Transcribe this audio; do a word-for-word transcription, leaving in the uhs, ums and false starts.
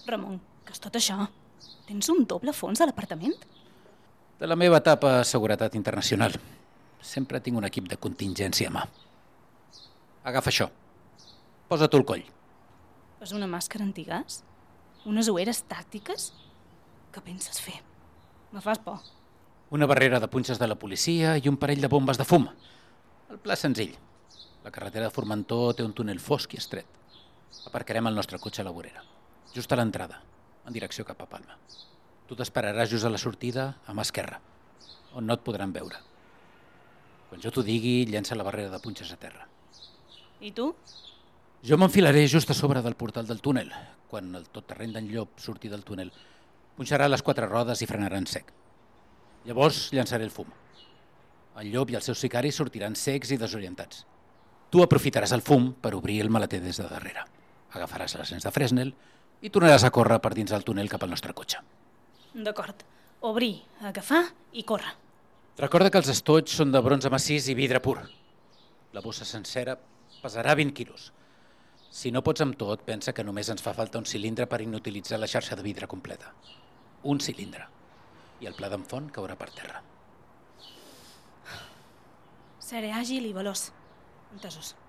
Ramon, què és tot això? Tens un doble fons a l'apartament? De la meva etapa a Seguretat Internacional. Sempre tinc un equip de contingència a mà. Agafa això. Posa-t'ho al coll. És una màscara antigàs? Unes ulleres tàctiques? Què penses fer? Me fas por. Una barrera de punxes de la policia i un parell de bombes de fum. El pla és senzill. La carretera de Formentor té un túnel fosc i estret. Aparcarem el nostre cotxe a la vorera, just a l'entrada, en direcció cap a Palma. Tu t'esperaràs just a la sortida, a mà esquerra, on no et podran veure. Quan jo t'ho digui, llença la barrera de punxes a terra. I tu? Jo m'enfilaré just a sobre del portal del túnel. Quan el tot terreny d'en Llop surti del túnel, punxarà les quatre rodes i frenarà en sec. Llavors llançaré el fum. El Llop i els seus sicaris sortiran secs i desorientats. Tu aprofitaràs el fum per obrir el maleter des de darrere. Agafaràs l'ascens de Fresnel i tornaràs a córrer per dins del túnel cap al nostre cotxe. D'acord. Obrir, agafar i córrer. Recorda que els estoigs són de bronze massís i vidre pur. La bossa sencera pesarà vint quilos. Si no pots amb tot, pensa que només ens fa falta un cilindre per inutilitzar la xarxa de vidre completa. Un cilindre. I el pla d'en Font caurà per terra. Seré àgil i veloç. Entesos.